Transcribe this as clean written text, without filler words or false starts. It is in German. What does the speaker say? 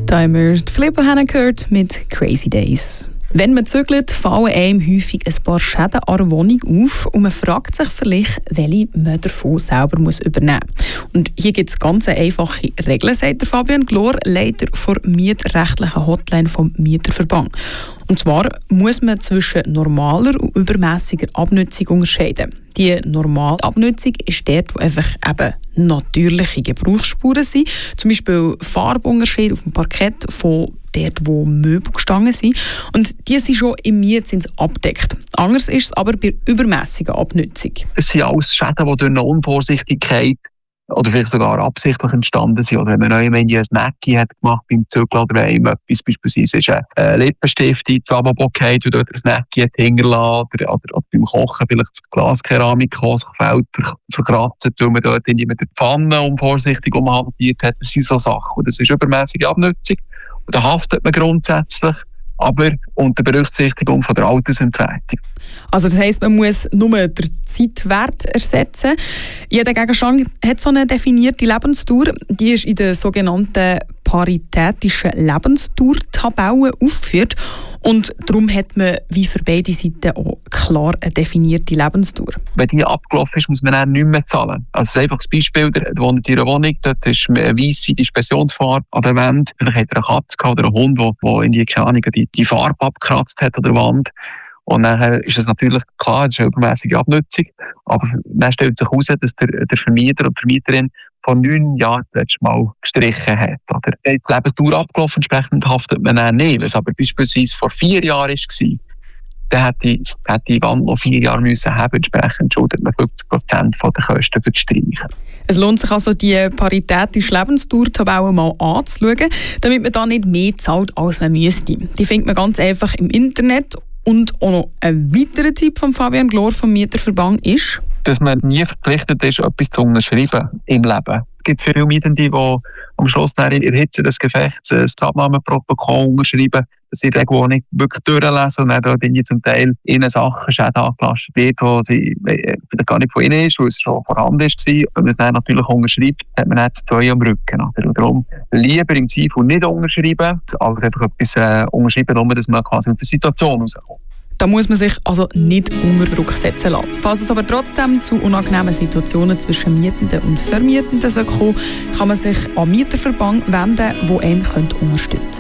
Da haben wir Filippo Hanna gehört mit «Crazy Days». Wenn man zügelt, fallen einem häufig ein paar Schäden an der Wohnung auf und man fragt sich vielleicht, welche man davon selber übernehmen muss. Und hier gibt es ganz einfache Regeln, sagt Fabian Glor, Leiter der mietrechtlichen Hotline vom Mieterverband. Und zwar muss man zwischen normaler und übermässiger Abnutzung unterscheiden. Die normale Abnutzung ist dort, wo einfach eben natürliche Gebrauchsspuren sind. Zum Beispiel Farbunterschiede auf dem Parkett von dort, wo Möbel gestanden sind. Und die sind schon im Mietzins abgedeckt. Anders ist es aber bei übermässiger Abnutzung. Es sind alles Schäden, die durch eine Unvorsichtigkeit oder vielleicht sogar absichtlich entstanden sind. Oder wenn man ein Snacki hat gemacht beim Zügeln oder etwas, beispielsweise ist ein Lippenstift ins Lavabo gefallen und dort ein Snacki hat hingelassen oder beim Kochen vielleicht das Glaskeramik sich fällt, verkratzt, weil man dort mit der Pfanne unvorsichtig umhantiert hat. Das sind so Sachen. Und das ist übermäßige Abnutzung. Und da haftet man grundsätzlich, aber unter Berücksichtigung von der Altersentwertung. Also das heisst, man muss nur den Zeitwert ersetzen. Jeder Gegenstand hat so eine definierte Lebensdauer. Die ist in der sogenannten paritätischen Lebensdauertabelle aufgeführt. Und darum hat man wie für beide Seiten auch klar eine definierte Lebensdauer. Wenn die abgelaufen ist, muss man dann nicht mehr zahlen. Also ein einfaches Beispiel, der wohnt in einer Wohnung, dort ist eine weisse Dispersionsfarbe an der Wand. Vielleicht hat er eine Katze gehabt oder einen Hund, der in die Farbe abgekratzt hat an der Wand. Und nachher ist es natürlich klar, das ist eine übermäßige Abnutzung. Aber dann stellt sich heraus, dass der Vermieter oder die Vermieterin vor 9 Jahren das letzte Mal gestrichen hat. Oder die Lebensdauer abgelaufen, entsprechend haftet man dann nicht. Wenn es aber beispielsweise vor 4 Jahren war, dann hätte die Wand noch 4 Jahre müssen haben. Entsprechend schuldet man 50% von der Kosten für das Streichen. Es lohnt sich also, die paritätische Lebensdauertabelle mal anzuschauen, damit man da nicht mehr zahlt, als man müsste. Die findet man ganz einfach im Internet. Und auch noch ein weiterer Tipp von Fabian Glor vom Mieterverband ist, dass man nie verpflichtet ist, etwas zu unterschreiben im Leben. Es gibt viele Mietende, die am Schluss in der Hitze des Gefechts das Abnahmeprotokoll unterschreiben, dass sie irgendwo nicht wirklich durchlesen und dann dort zum Teil ihnen Sachen Schäden angelastet wird, die vielleicht gar nicht von ihnen ist, weil es schon vorhanden ist. Wenn man es dann natürlich unterschreibt, hat man jetzt 2 am Rücken. Oder? Und darum lieber im Zweifel nicht unterschreiben, als einfach etwas unterschreiben, nur dass man quasi aus der Situation rauskommt. Da muss man sich also nicht unter Druck setzen lassen. Falls es aber trotzdem zu unangenehmen Situationen zwischen Mietenden und Vermietenden kommen, kann man sich an den Mieterverband wenden, der einem unterstützen könnte.